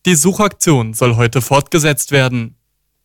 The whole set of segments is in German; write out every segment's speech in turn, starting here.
Die Suchaktion soll heute fortgesetzt werden.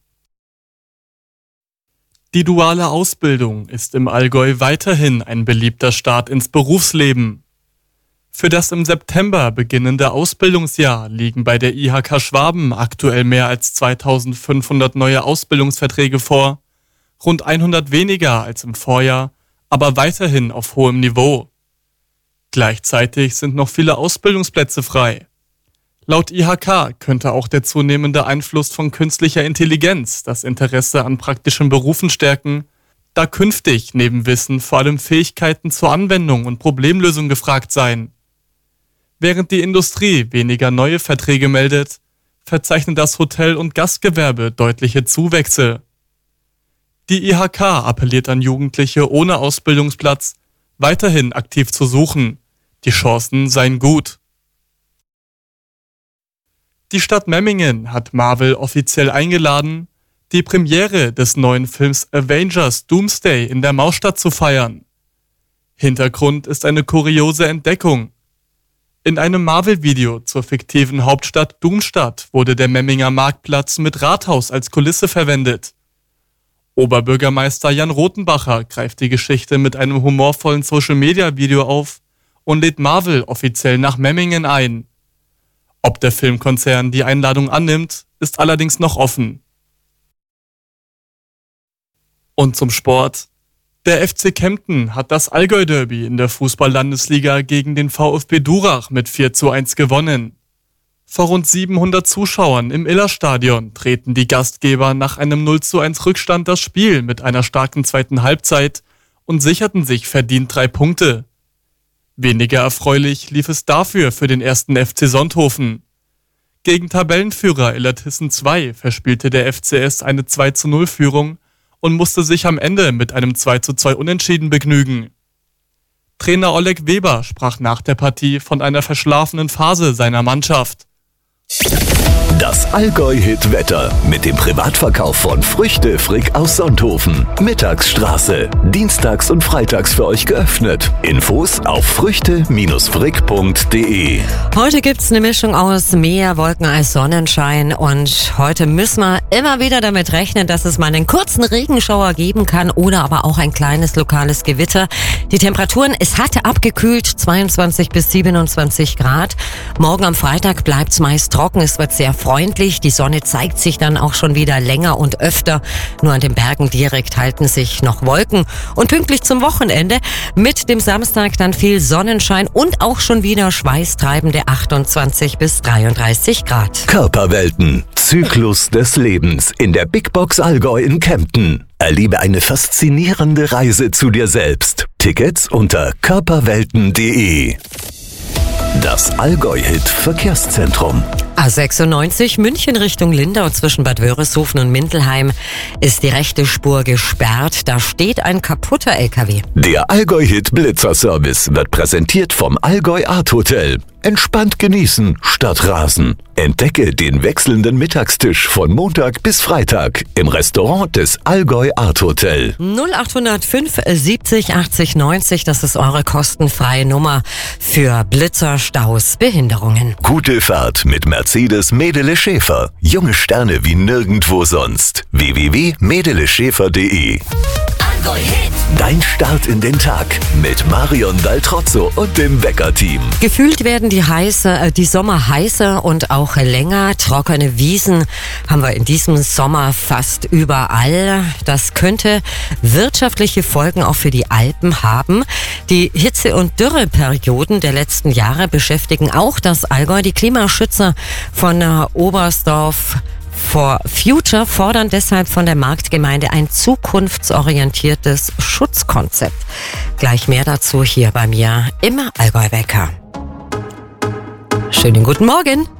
Die duale Ausbildung ist im Allgäu weiterhin ein beliebter Start ins Berufsleben. Für das im September beginnende Ausbildungsjahr liegen bei der IHK Schwaben aktuell mehr als 2500 neue Ausbildungsverträge vor, rund 100 weniger als im Vorjahr, aber weiterhin auf hohem Niveau. Gleichzeitig sind noch viele Ausbildungsplätze frei. Laut IHK könnte auch der zunehmende Einfluss von künstlicher Intelligenz das Interesse an praktischen Berufen stärken, da künftig neben Wissen vor allem Fähigkeiten zur Anwendung und Problemlösung gefragt seien. Während die Industrie weniger neue Verträge meldet, verzeichnet das Hotel- und Gastgewerbe deutliche Zuwächse. Die IHK appelliert an Jugendliche ohne Ausbildungsplatz, weiterhin aktiv zu suchen. Die Chancen seien gut. Die Stadt Memmingen hat Marvel offiziell eingeladen, die Premiere des neuen Films Avengers Doomsday in der Mausstadt zu feiern. Hintergrund ist eine kuriose Entdeckung. In einem Marvel-Video zur fiktiven Hauptstadt Doomstadt wurde der Memminger Marktplatz mit Rathaus als Kulisse verwendet. Oberbürgermeister Jan Rothenbacher greift die Geschichte mit einem humorvollen Social-Media-Video auf und lädt Marvel offiziell nach Memmingen ein. Ob der Filmkonzern die Einladung annimmt, ist allerdings noch offen. Und zum Sport. Der FC Kempten hat das Allgäu-Derby in der Fußball-Landesliga gegen den VfB Durach mit 4:1 gewonnen. Vor rund 700 Zuschauern im Illerstadion treten die Gastgeber nach einem 0:1 Rückstand das Spiel mit einer starken zweiten Halbzeit und sicherten sich verdient 3 Punkte. Weniger erfreulich lief es dafür für den 1. FC Sonthofen. Gegen Tabellenführer Illertissen 2 verspielte der FCS eine 2:0-Führung und musste sich am Ende mit einem 2:2 Unentschieden begnügen. Trainer Oleg Weber sprach nach der Partie von einer verschlafenen Phase seiner Mannschaft. Das Allgäu-Hit-Wetter mit dem Privatverkauf von Früchte Frick aus Sonthofen. Mittagsstraße. Dienstags und freitags für euch geöffnet. Infos auf früchte-frick.de. Heute gibt's eine Mischung aus mehr Wolken als Sonnenschein und heute müssen wir immer wieder damit rechnen, dass es mal einen kurzen Regenschauer geben kann oder aber auch ein kleines lokales Gewitter. Die Temperaturen, es hatte abgekühlt, 22 bis 27 Grad. Morgen am Freitag bleibt's meist trocken, es wird sehr freundlich. Die Sonne zeigt sich dann auch schon wieder länger und öfter. Nur an den Bergen direkt halten sich noch Wolken. Und pünktlich zum Wochenende mit dem Samstag dann viel Sonnenschein und auch schon wieder schweißtreibende 28 bis 33 Grad. Körperwelten. Zyklus des Lebens in der Big Box Allgäu in Kempten. Erlebe eine faszinierende Reise zu dir selbst. Tickets unter körperwelten.de. Das Allgäu-Hit-Verkehrszentrum. A96 München Richtung Lindau zwischen Bad Wörishofen und Mindelheim ist die rechte Spur gesperrt. Da steht ein kaputter LKW. Der Allgäu-Hit-Blitzer-Service wird präsentiert vom Allgäu Art Hotel. Entspannt genießen statt rasen. Entdecke den wechselnden Mittagstisch von Montag bis Freitag im Restaurant des Allgäu Art Hotel. 0805 70 80 90, das ist eure kostenfreie Nummer für Blitzer, Staus, Behinderungen. Gute Fahrt mit Mercedes Medele Schäfer. Junge Sterne wie nirgendwo sonst. www.medeleschäfer.de. Dein Start in den Tag mit Marion Daltrozzo und dem Wecker-Team. Gefühlt werden die Sommer heißer und auch länger. Trockene Wiesen haben wir in diesem Sommer fast überall. Das könnte wirtschaftliche Folgen auch für die Alpen haben. Die Hitze- und Dürreperioden der letzten Jahre beschäftigen auch das Allgäu. Die Klimaschützer von Oberstdorf for Future fordern deshalb von der Marktgemeinde ein zukunftsorientiertes Schutzkonzept. Gleich mehr dazu hier bei mir im Allgäu Wecker. Schönen guten Morgen.